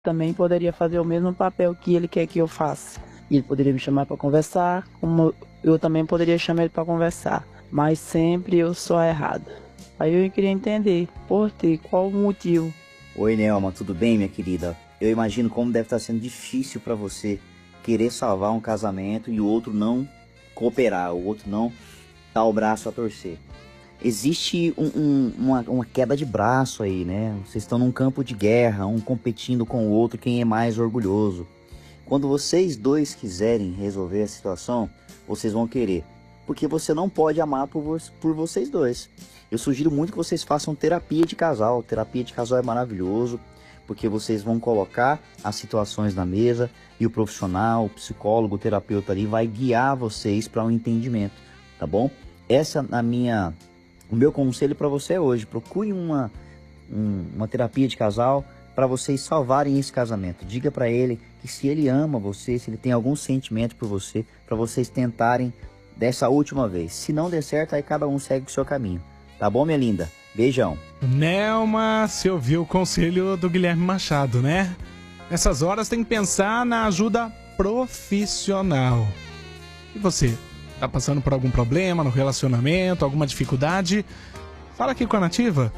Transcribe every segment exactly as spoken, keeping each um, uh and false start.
também poderia fazer o mesmo papel que ele quer que eu faça. Ele poderia me chamar para conversar, como eu também poderia chamar ele para conversar. Mas sempre eu sou a errada. Aí eu queria entender, por quê? Qual o motivo? Oi, Nelma, tudo bem, minha querida? Eu imagino como deve estar sendo difícil para você querer salvar um casamento e o outro não cooperar, o outro não dar o braço a torcer. Existe um, um, uma, uma queda de braço aí, né? Vocês estão num campo de guerra, um competindo com o outro, quem é mais orgulhoso. Quando vocês dois quiserem resolver a situação, vocês vão querer. Porque você não pode amar por, vo por vocês dois. Eu sugiro muito que vocês façam terapia de casal. Terapia de casal é maravilhoso, porque vocês vão colocar as situações na mesa e o profissional, o psicólogo, o terapeuta ali vai guiar vocês para um entendimento, tá bom? Essa é a minha, o meu conselho para você hoje. Procure uma, um, uma terapia de casal para vocês salvarem esse casamento. Diga para ele que se ele ama você, se ele tem algum sentimento por você, para vocês tentarem dessa última vez. Se não der certo, aí cada um segue o seu caminho. Tá bom, minha linda? Beijão. Nelma, se ouviu o conselho do Guilherme Machado, né? Nessas horas tem que pensar na ajuda profissional. E você? Tá passando por algum problema no relacionamento, alguma dificuldade? Fala aqui com a Nativa.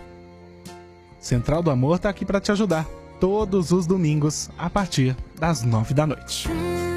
Central do Amor tá aqui para te ajudar. Todos os domingos, a partir das nove da noite.